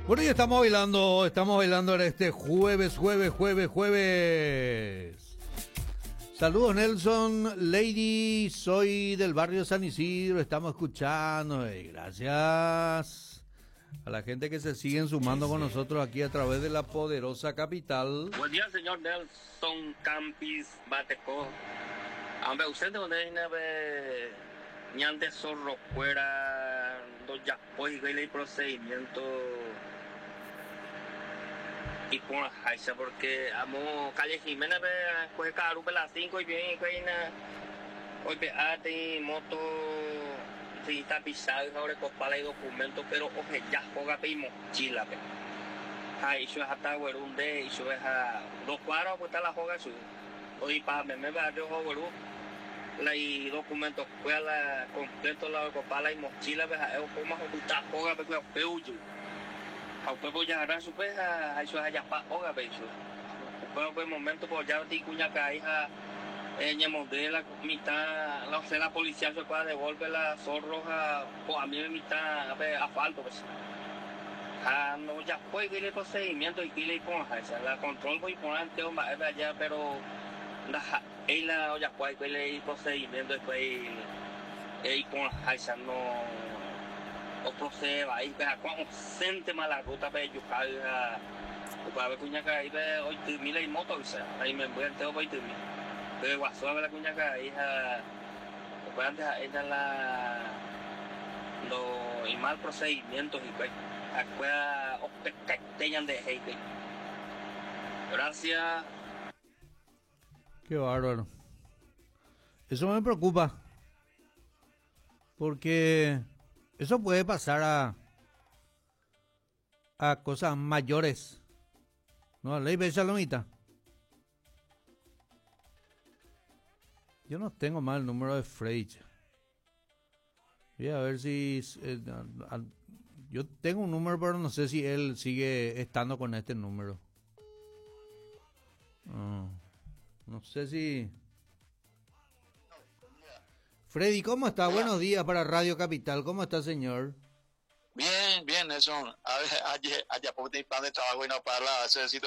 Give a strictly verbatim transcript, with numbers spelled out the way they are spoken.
Bueno, y estamos bailando, estamos bailando en este jueves, jueves, jueves, jueves. Saludos Nelson, Lady, soy del barrio San Isidro, estamos escuchando. Y gracias a la gente que se siguen sumando con nosotros aquí a través de la poderosa capital. Buen día, señor Nelson Campis Bateco. Hombre, usted de donde viene ñante zorro fuera, dos ya pues el procedimiento y por la jaisa porque amo calle Jiménez coge caro por las cinco y bien que na hoy pe ate moto si está pisado ahora copala y documento pero oje ya juega pe mochila pe ay eso es hasta güerunde y eso es a dos cuadros pues está la joga su hoy pa me me va yo juego la documentos fue la completo la copala y mochila pe es como ocultar joga pe peuyo ao pueblo ya hará su peja, eso es allá pa hoga pecho. Pero por el momento pues ya ti cuña caija ella modela mitad la la policía se puede devolver la zorroja pues a mí me mitad a asfalto pues. Ah, no ya fue que el procedimiento y que le ponja, esa la control voy ponante o más allá pero la ella ya fue que el procedimiento después y ponja esa no o procede ahí pero como sente mala ruta para yucar para ver cuña ahí ve hoy te mira y moto ahí me voy a entero hoy te mira pero guaso a ver la cuña ahí pues antes ella la los y mal procedimientos y pues acuerda o tengan de hate. Gracias. Qué bárbaro. Eso me preocupa porque eso puede pasar a, a cosas mayores. ¿No? Ley Bechalomita. Yo no tengo mal el número de Freyja. Voy a ver si... Eh, a, a, yo tengo un número, pero no sé si él sigue estando con este número. No, no sé si... Freddy, ¿cómo está? Buenos días para Radio Capital. ¿Cómo está, señor? Bien, bien, Nelson. A ver, ayer, ayer, porque te de trabajo y no para la